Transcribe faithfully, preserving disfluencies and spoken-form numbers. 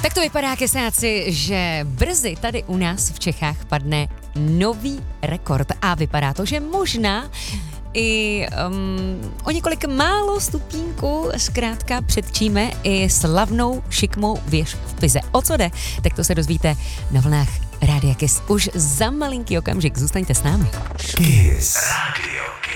Tak to vypadá, kesáci, že brzy tady u nás v Čechách padne nový rekord a vypadá to, že možná i um, o několik málo stupínků zkrátka předčíme i slavnou šikmou věž v Pize. O co jde? Tak to se dozvíte na vlnách Rádia Kiss už za malinký okamžik. Zůstaňte s námi. Kiss. Radio